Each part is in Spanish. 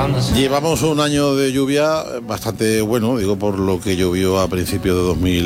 Llevamos un año de lluvia bastante bueno, digo, por lo que llovió a principios de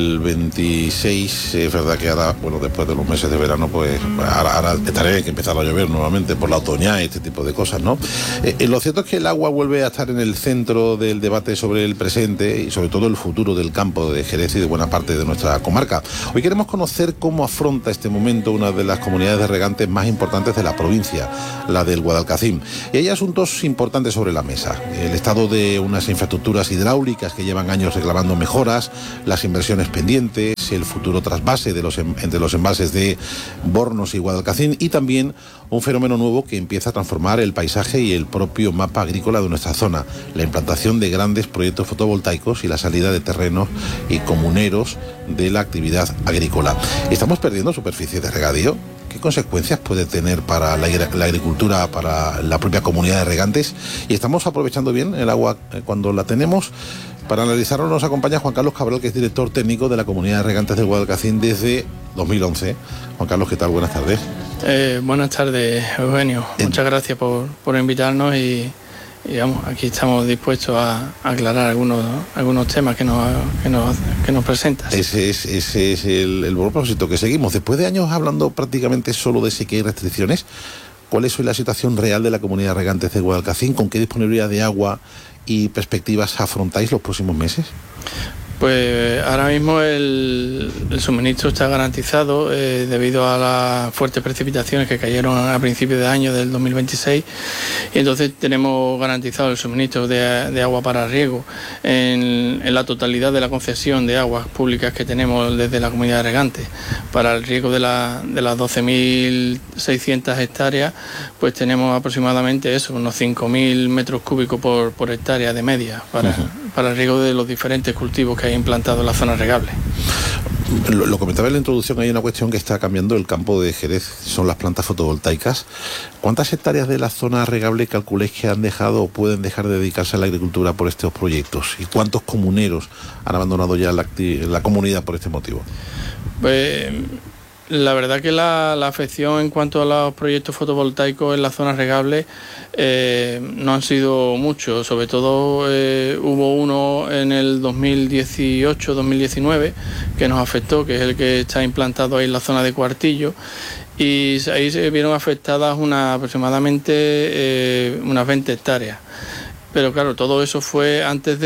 2026. Es verdad que ahora, bueno, después de los meses de verano, pues ahora estaré que empezar a llover nuevamente por la otoña y este tipo de cosas, ¿no? Lo cierto es que el agua vuelve a estar en el centro del debate sobre el presente y sobre todo el futuro del campo de Jerez y de buena parte de nuestra comarca. Hoy queremos conocer cómo afronta este momento una de las comunidades de regantes más importantes de la provincia, la del Guadalcacín. Y hay asuntos importantes sobre la mesa. El estado de unas infraestructuras hidráulicas que llevan años reclamando mejoras, las inversiones pendientes, el futuro trasvase entre los embalses de Bornos y Guadalcacín y también un fenómeno nuevo que empieza a transformar el paisaje y el propio mapa agrícola de nuestra zona, la implantación de grandes proyectos fotovoltaicos y la salida de terrenos y comuneros de la actividad agrícola. ¿Estamos perdiendo superficie de regadío? ¿Qué consecuencias puede tener para la agricultura, para la propia comunidad de regantes? ¿Y estamos aprovechando bien el agua cuando la tenemos? Para analizarlo nos acompaña Juan Carlos Cabral, que es director técnico de la comunidad de regantes del Guadalcacín desde 2011. Juan Carlos, ¿qué tal? Buenas tardes. Buenas tardes, Eugenio. Muchas gracias por invitarnos y vamos, aquí estamos dispuestos a aclarar algunos temas que nos presentas. Ese es el propósito que seguimos. Después de años hablando prácticamente solo de sequía y restricciones, ¿cuál es hoy la situación real de la comunidad de regantes de Guadalcacín? ¿Con qué disponibilidad de agua y perspectivas afrontáis los próximos meses? Pues ahora mismo el suministro está garantizado debido a las fuertes precipitaciones que cayeron a principios de año del 2026 y entonces tenemos garantizado el suministro de agua para riego en la totalidad de la concesión de aguas públicas que tenemos desde la comunidad de regantes. Para el riego de las 12.600 hectáreas pues tenemos aproximadamente unos 5.000 metros cúbicos por hectárea de media para el riego de los diferentes cultivos que hay implantado en la zona regable. Lo comentaba en la introducción, hay una cuestión que está cambiando el campo de Jerez, son las plantas fotovoltaicas. ¿Cuántas hectáreas de la zona regable calculéis que han dejado o pueden dejar de dedicarse a la agricultura por estos proyectos? ¿Y cuántos comuneros han abandonado ya la comunidad por este motivo? Pues la verdad que la afección en cuanto a los proyectos fotovoltaicos en la zona regable no han sido muchos, sobre todo hubo uno en el 2018-2019 que nos afectó, que es el que está implantado ahí en la zona de Cuartillo, y ahí se vieron afectadas aproximadamente unas 20 hectáreas. Pero claro, todo eso fue antes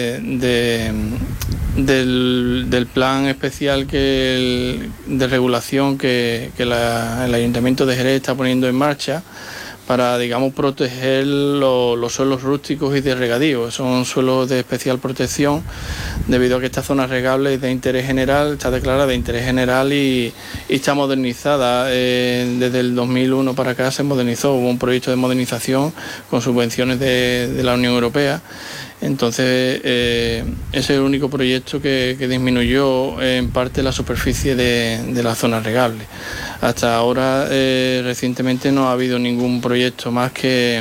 del plan especial de regulación que el Ayuntamiento de Jerez está poniendo en marcha para, digamos, proteger los suelos rústicos y de regadío. Son suelos de especial protección debido a que esta zona regable es de interés general, está declarada de interés general y está modernizada. Desde el 2001 para acá se modernizó, hubo un proyecto de modernización con subvenciones de la Unión Europea. Entonces, ese es el único proyecto que disminuyó en parte la superficie de la zona regable. Hasta ahora, recientemente no ha habido ningún proyecto más que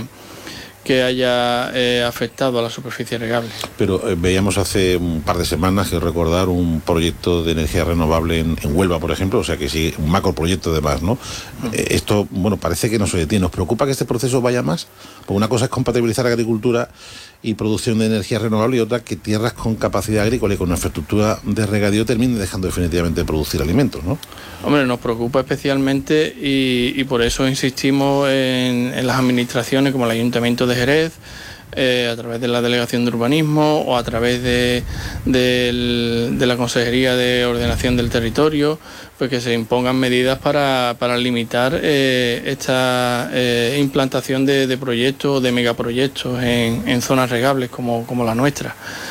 haya afectado a la superficie regable. Pero veíamos hace un par de semanas, que recordar, un proyecto de energía renovable en Huelva, por ejemplo, o sea que sí, un macroproyecto además, ¿no? Esto, bueno, parece que no se detiene. ¿Nos preocupa que este proceso vaya más? Porque una cosa es compatibilizar agricultura y producción de energía renovable y otra que tierras con capacidad agrícola y con una infraestructura de regadío terminen dejando definitivamente de producir alimentos, ¿no? Hombre, nos preocupa especialmente y por eso insistimos en las administraciones como el Ayuntamiento de Jerez, a través de la Delegación de Urbanismo o a través de la Consejería de Ordenación del Territorio, pues que se impongan medidas para limitar esta implantación de proyectos, de megaproyectos en zonas regables como la nuestra.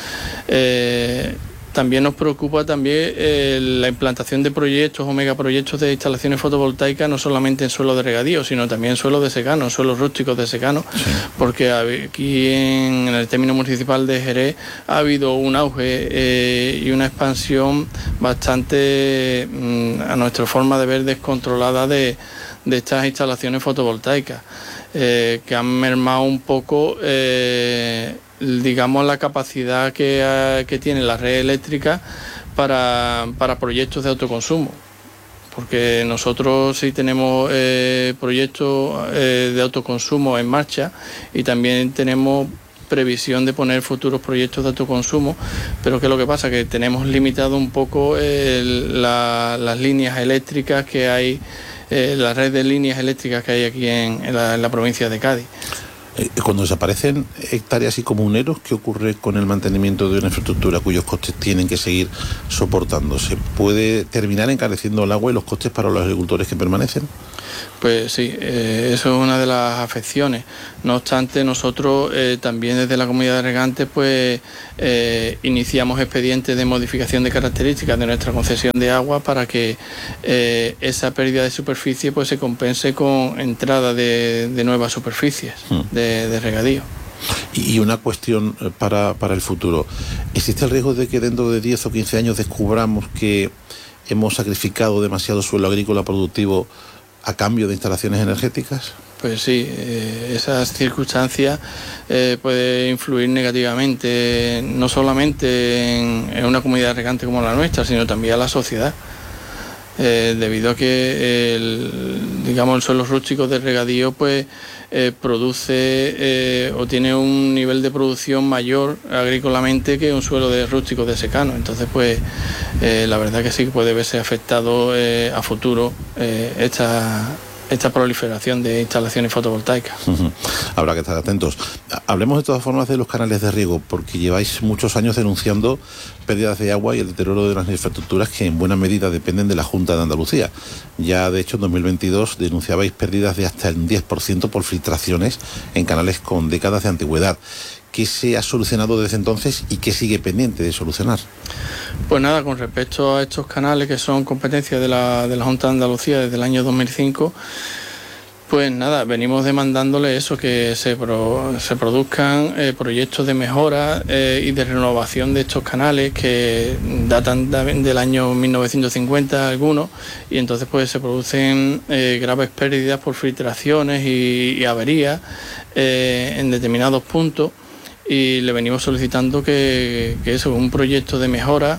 También nos preocupa la implantación de proyectos o megaproyectos de instalaciones fotovoltaicas, no solamente en suelos de regadío, sino también en suelos de secano, suelos rústicos de secano, porque aquí en el término municipal de Jerez ha habido un auge y una expansión bastante, a nuestra forma de ver, descontrolada de estas instalaciones fotovoltaicas, que han mermado un poco digamos la capacidad que tiene la red eléctrica para proyectos de autoconsumo, porque nosotros sí tenemos proyectos de autoconsumo en marcha y también tenemos previsión de poner futuros proyectos de autoconsumo, pero ¿qué es lo que pasa? Que tenemos limitado un poco las líneas eléctricas que hay, la red de líneas eléctricas que hay aquí en la provincia de Cádiz. Cuando desaparecen hectáreas y comuneros, ¿qué ocurre con el mantenimiento de una infraestructura cuyos costes tienen que seguir soportando? ¿Se puede terminar encareciendo el agua y los costes para los agricultores que permanecen? Pues sí, eso es una de las afecciones. No obstante, nosotros también desde la comunidad de regantes pues iniciamos expedientes de modificación de características de nuestra concesión de agua para que esa pérdida de superficie pues se compense con entrada de nuevas superficies de regadío. Y una cuestión para el futuro. ¿Existe el riesgo de que dentro de 10 o 15 años descubramos que hemos sacrificado demasiado suelo agrícola productivo a cambio de instalaciones energéticas? Pues sí, esas circunstancias pueden influir negativamente, no solamente en una comunidad regante como la nuestra, sino también a la sociedad. Debido a que el suelo rústico de regadío pues produce o tiene un nivel de producción mayor agrícolamente que un suelo de rústico de secano. Entonces pues la verdad que sí que puede verse afectado a futuro esta proliferación de instalaciones fotovoltaicas. Habrá que estar atentos. Hablemos de todas formas de los canales de riego, porque lleváis muchos años denunciando pérdidas de agua y el deterioro de las infraestructuras que en buena medida dependen de la Junta de Andalucía. Ya de hecho en 2022 denunciabais pérdidas de hasta el 10% por filtraciones en canales con décadas de antigüedad. ¿Qué se ha solucionado desde entonces y qué sigue pendiente de solucionar? Pues nada, con respecto a estos canales que son competencia de la Junta de Andalucía desde el año 2005, pues nada, venimos demandándole eso, que se produzcan proyectos de mejora y de renovación de estos canales que datan del año 1950 algunos, y entonces pues se producen graves pérdidas por filtraciones y averías en determinados puntos. Y le venimos solicitando que eso, un proyecto de mejora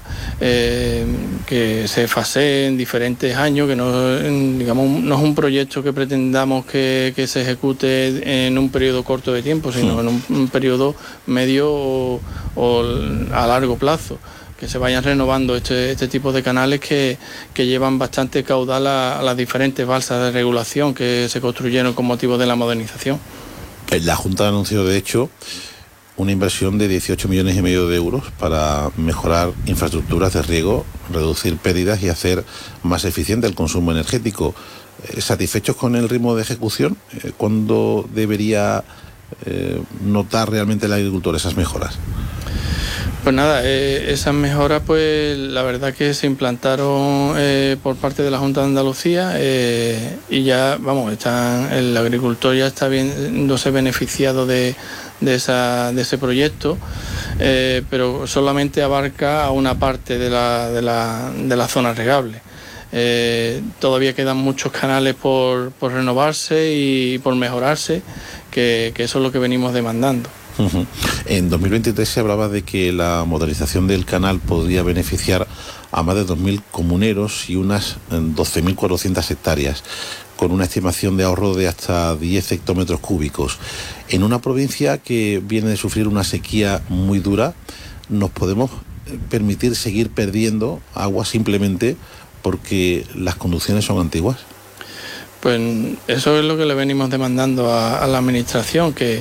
que se fasee en diferentes años, que no es un proyecto que pretendamos que se ejecute en un periodo corto de tiempo, sino en un periodo medio o a largo plazo, que se vayan renovando este tipo de canales que llevan bastante caudal a las diferentes balsas de regulación que se construyeron con motivo de la modernización. La Junta anunció, de hecho, una inversión de 18,5 millones de euros para mejorar infraestructuras de riego, reducir pérdidas y hacer más eficiente el consumo energético. ¿Satisfechos con el ritmo de ejecución? ¿Cuándo debería notar realmente el agricultor esas mejoras? Pues nada, esas mejoras pues la verdad que se implantaron por parte de la Junta de Andalucía y ya, el agricultor ya está viéndose beneficiado de ese proyecto, pero solamente abarca a una parte de la zona regable. Todavía quedan muchos canales por renovarse y por mejorarse, que eso es lo que venimos demandando. En 2023 se hablaba de que la modernización del canal podría beneficiar a más de 2.000 comuneros y unas 12.400 hectáreas, con una estimación de ahorro de hasta 10 hectómetros cúbicos. En una provincia que viene de sufrir una sequía muy dura, ¿nos podemos permitir seguir perdiendo agua simplemente porque las conducciones son antiguas? Pues eso es lo que le venimos demandando a la administración, que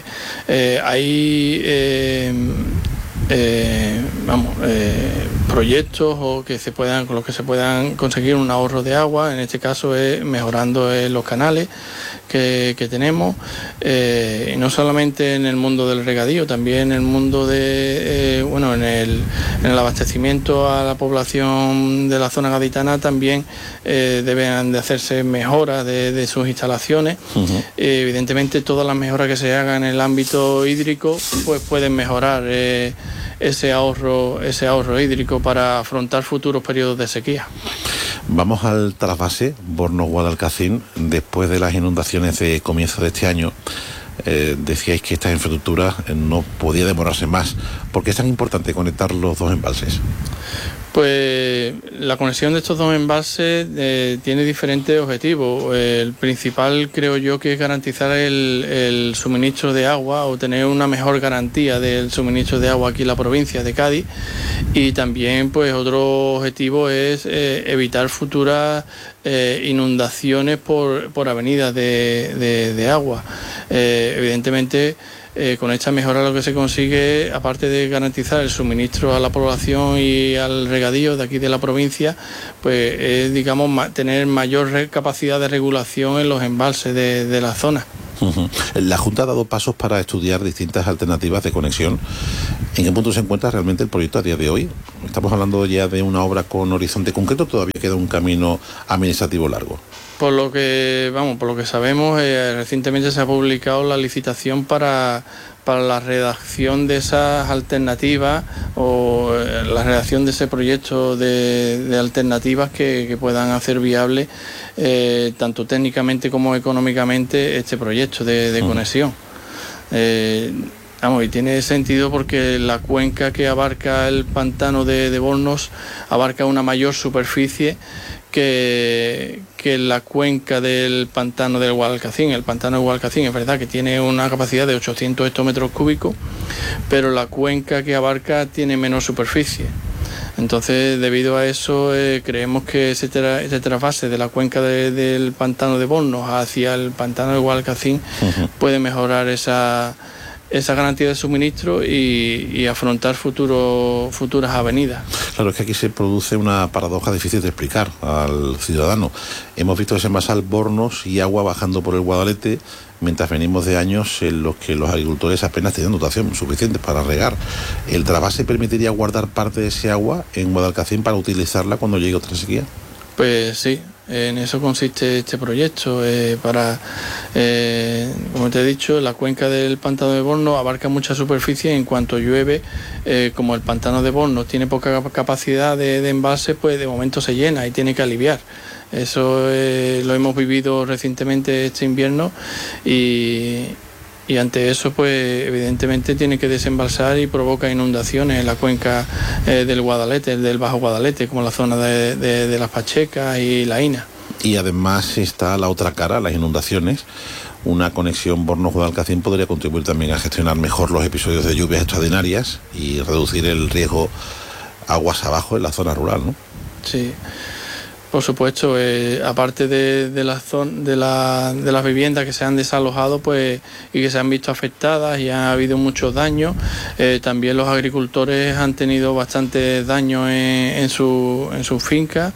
hay proyectos con los que se puedan conseguir un ahorro de agua. En este caso es mejorando los canales que tenemos, y no solamente en el mundo del regadío, también en el mundo en el abastecimiento a la población de la zona gaditana también deben de hacerse mejoras de sus instalaciones. Evidentemente todas las mejoras que se hagan en el ámbito hídrico pues pueden mejorar ese ahorro hídrico para afrontar futuros periodos de sequía. Vamos al trasvase Bornos-Guadalcacín. Después de las inundaciones de comienzo de este año, decíais que esta infraestructura no podía demorarse más. ¿Por qué es tan importante conectar los dos embalses? Pues la conexión de estos dos embalses tiene diferentes objetivos. El principal, creo yo, que es garantizar el suministro de agua o tener una mejor garantía del suministro de agua aquí en la provincia de Cádiz. Y también, pues, otro objetivo es evitar futuras inundaciones por avenidas de agua. Evidentemente, con esta mejora lo que se consigue, aparte de garantizar el suministro a la población y al regadío de aquí de la provincia, pues es, digamos, tener mayor capacidad de regulación en los embalses de la zona. La Junta ha dado pasos para estudiar distintas alternativas de conexión. ¿En qué punto se encuentra realmente el proyecto a día de hoy? Estamos hablando ya de una obra con horizonte concreto, todavía queda un camino administrativo largo. Por lo que sabemos, recientemente se ha publicado la licitación para la redacción de esas alternativas o la redacción de ese proyecto de alternativas que puedan hacer viable tanto técnicamente como económicamente este proyecto de conexión. Y tiene sentido porque la cuenca que abarca el pantano de Bornos abarca una mayor superficie que la cuenca del pantano del Guadalcacín. El pantano del Guadalcacín es verdad que tiene una capacidad de 800 hectómetros cúbicos, pero la cuenca que abarca tiene menos superficie. Entonces, debido a eso, creemos que ese trasvase de la cuenca del pantano de Bornos hacia el pantano del Guadalcacín puede mejorar esa garantía de suministro y afrontar futuras avenidas. Claro, es que aquí se produce una paradoja difícil de explicar al ciudadano. Hemos visto desenvasar Bornos y agua bajando por el Guadalete, mientras venimos de años en los que los agricultores apenas tenían dotación suficiente para regar. ¿El trasvase permitiría guardar parte de ese agua en Guadalcacín para utilizarla cuando llegue otra sequía? Pues sí. En eso consiste este proyecto, como te he dicho, la cuenca del pantano de Bornos abarca mucha superficie. En cuanto llueve, como el pantano de Bornos tiene poca capacidad de embalse, pues de momento se llena y tiene que aliviar. Eso lo hemos vivido recientemente este invierno y ante eso, pues evidentemente tiene que desembalsar y provoca inundaciones en la cuenca del Guadalete, del Bajo Guadalete, como la zona de Las Pachecas y La Ina. Y además está la otra cara, las inundaciones. Una conexión Bornos-Guadalcacín podría contribuir también a gestionar mejor los episodios de lluvias extraordinarias y reducir el riesgo aguas abajo en la zona rural, ¿no? Sí. Por supuesto, aparte de las viviendas que se han desalojado, pues, y que se han visto afectadas y ha habido muchos daños, también los agricultores han tenido bastantes daños en sus fincas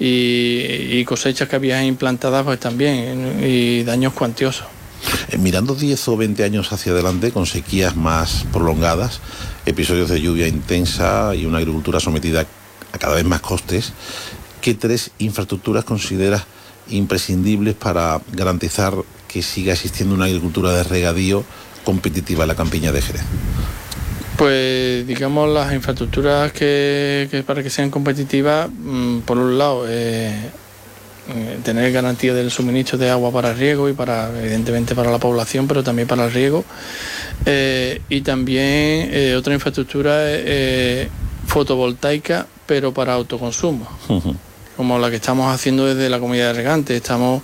y cosechas que habían implantadas pues también, y daños cuantiosos. Mirando 10 o 20 años hacia adelante, con sequías más prolongadas, episodios de lluvia intensa y una agricultura sometida a cada vez más costes, ¿qué 3 infraestructuras consideras imprescindibles para garantizar que siga existiendo una agricultura de regadío competitiva en la campiña de Jerez? Pues digamos las infraestructuras que para que sean competitivas, por un lado, tener garantía del suministro de agua para el riego y evidentemente para la población, pero también para el riego. Y también otra infraestructura fotovoltaica, pero para autoconsumo. Como la que estamos haciendo desde la Comunidad de Regantes.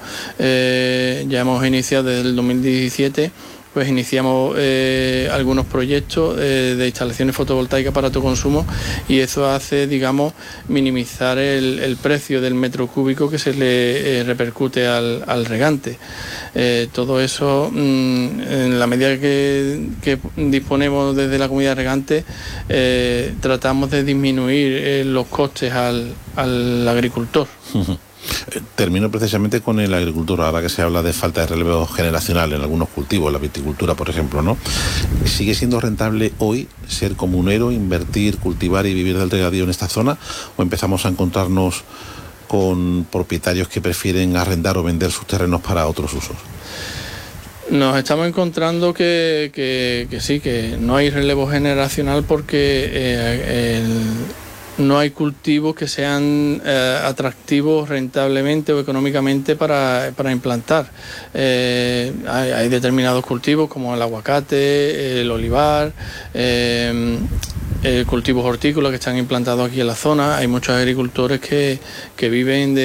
Ya hemos iniciado desde el 2017, pues iniciamos algunos proyectos de instalaciones fotovoltaicas para autoconsumo, y eso hace, digamos, minimizar el precio del metro cúbico que se le repercute al regante. Todo eso, en la medida que disponemos desde la Comunidad de Regantes, tratamos de disminuir los costes al agricultor. Termino precisamente con el agricultor, ahora que se habla de falta de relevo generacional en algunos cultivos, la viticultura, por ejemplo, ¿no? ¿Sigue siendo rentable hoy ser comunero, invertir, cultivar y vivir del regadío en esta zona? ¿O empezamos a encontrarnos con propietarios que prefieren arrendar o vender sus terrenos para otros usos? Nos estamos encontrando que sí, que no hay relevo generacional porque no hay cultivos que sean atractivos rentablemente o económicamente para implantar. Hay determinados cultivos como el aguacate, el olivar, cultivos hortícolas que están implantados aquí en la zona. Hay muchos agricultores que viven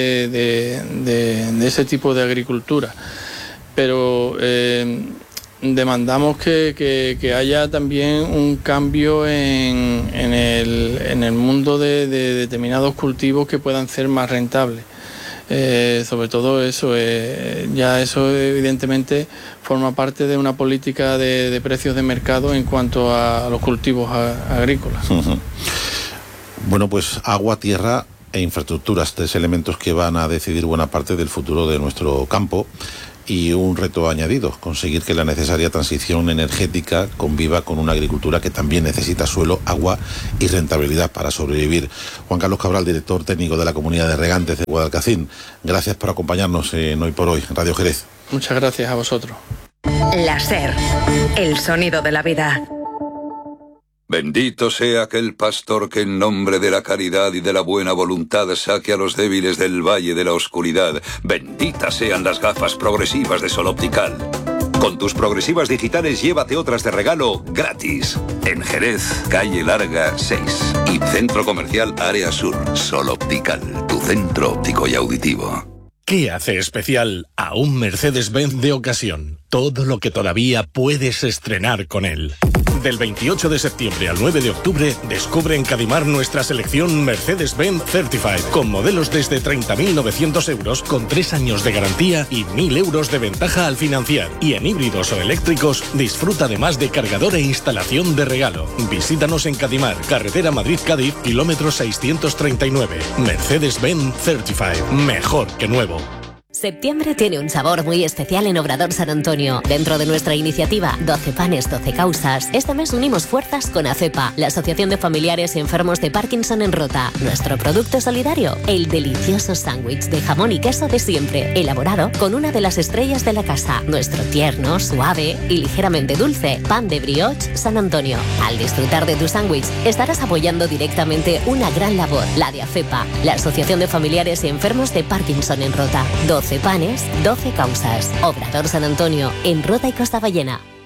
de ese tipo de agricultura, pero demandamos que haya también un cambio en el mundo de determinados cultivos que puedan ser más rentables. Sobre todo eso, ya eso evidentemente forma parte de una política de precios de mercado en cuanto a los cultivos agrícolas. Bueno, pues agua, tierra e infraestructuras, 3 elementos que van a decidir buena parte del futuro de nuestro campo. Y un reto añadido, conseguir que la necesaria transición energética conviva con una agricultura que también necesita suelo, agua y rentabilidad para sobrevivir. Juan Carlos Cabral, director técnico de la Comunidad de Regantes de Guadalcacín, gracias por acompañarnos en Hoy por Hoy, Radio Jerez. Muchas gracias a vosotros. La SER, el sonido de la vida. Bendito sea aquel pastor que en nombre de la caridad y de la buena voluntad saque a los débiles del valle de la oscuridad. Benditas sean las gafas progresivas de Sol Optical. Con tus progresivas digitales llévate otras de regalo gratis. En Jerez, calle Larga 6 y Centro Comercial Área Sur. Sol Optical, tu centro óptico y auditivo. ¿Qué hace especial a un Mercedes-Benz de ocasión? Todo lo que todavía puedes estrenar con él. Del 28 de septiembre al 9 de octubre, descubre en Cadimar nuestra selección Mercedes-Benz Certified, con modelos desde 30.900 euros, con 3 años de garantía y 1.000 euros de ventaja al financiar. Y en híbridos o eléctricos, disfruta además de cargador e instalación de regalo. Visítanos en Cadimar, carretera Madrid-Cádiz, kilómetro 639. Mercedes-Benz Certified, mejor que nuevo. Septiembre tiene un sabor muy especial en Obrador San Antonio. Dentro de nuestra iniciativa 12 panes, 12 causas, este mes unimos fuerzas con ACEPA, la Asociación de Familiares y Enfermos de Parkinson en Rota. Nuestro producto solidario, el delicioso sándwich de jamón y queso de siempre, elaborado con una de las estrellas de la casa. Nuestro tierno, suave y ligeramente dulce pan de brioche San Antonio. Al disfrutar de tu sándwich, estarás apoyando directamente una gran labor, la de ACEPA, la Asociación de Familiares y Enfermos de Parkinson en Rota. 12 panes, 12 causas. Obrador San Antonio, en Rota y Costa Ballena.